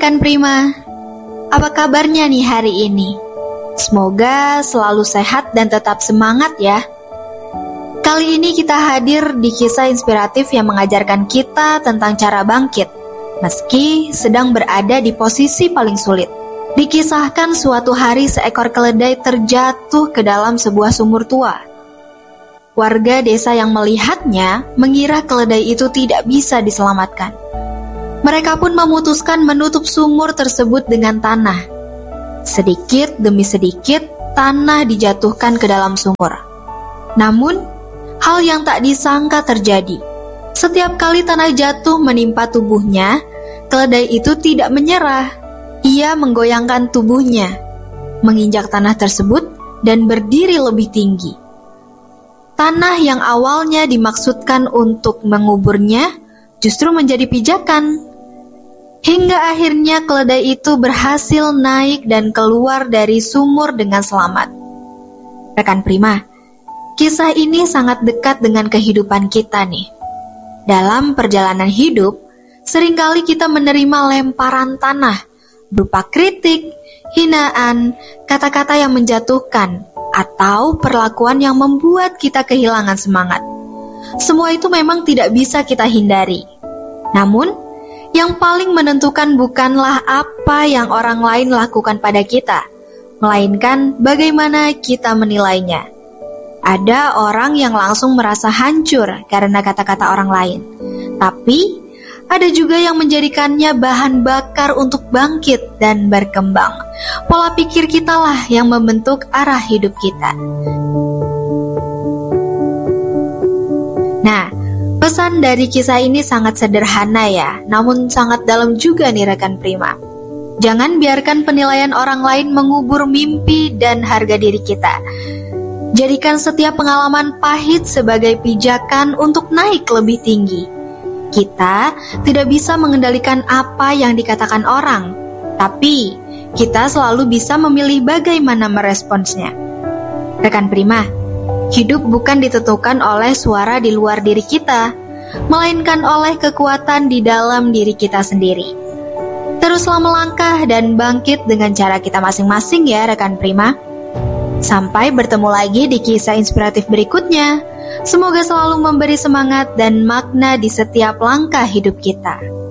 rekan Prima, apa kabarnya nih hari ini? Semoga selalu sehat dan tetap semangat ya. Kali ini kita hadir di kisah inspiratif yang mengajarkan kita tentang cara bangkit, meski sedang berada di posisi paling sulit. Dikisahkan suatu hari seekor keledai terjatuh ke dalam sebuah sumur tua. Warga desa yang melihatnya mengira keledai itu tidak bisa diselamatkan. Mereka pun memutuskan menutup sumur tersebut dengan tanah. Sedikit demi sedikit, tanah dijatuhkan ke dalam sumur. Namun, hal yang tak disangka terjadi. Setiap kali tanah jatuh menimpa tubuhnya, keledai itu tidak menyerah. Ia menggoyangkan tubuhnya, menginjak tanah tersebut, dan berdiri lebih tinggi. Tanah yang awalnya dimaksudkan untuk menguburnya, justru menjadi pijakan. Hingga akhirnya keledai itu berhasil naik dan keluar dari sumur dengan selamat. Rekan Prima, kisah ini sangat dekat dengan kehidupan kita nih. Dalam perjalanan hidup, seringkali kita menerima lemparan tanah, berupa kritik, hinaan, kata-kata yang menjatuhkan, atau perlakuan yang membuat kita kehilangan semangat. Semua itu memang tidak bisa kita hindari. Namun, yang paling menentukan bukanlah apa yang orang lain lakukan pada kita, melainkan bagaimana kita menilainya. Ada orang yang langsung merasa hancur karena kata-kata orang lain, tapi ada juga yang menjadikannya bahan bakar untuk bangkit dan berkembang. Pola pikir kitalah yang membentuk arah hidup kita. Nah, pesan dari kisah ini sangat sederhana ya, namun sangat dalam juga nih rekan Prima. Jangan biarkan penilaian orang lain mengubur mimpi dan harga diri kita. Jadikan setiap pengalaman pahit sebagai pijakan untuk naik lebih tinggi. Kita tidak bisa mengendalikan apa yang dikatakan orang, tapi kita selalu bisa memilih bagaimana meresponsnya. Rekan Prima, hidup bukan ditentukan oleh suara di luar diri kita, melainkan oleh kekuatan di dalam diri kita sendiri. Teruslah melangkah dan bangkit dengan cara kita masing-masing ya rekan Prima. Sampai bertemu lagi di kisah inspiratif berikutnya. Semoga selalu memberi semangat dan makna di setiap langkah hidup kita.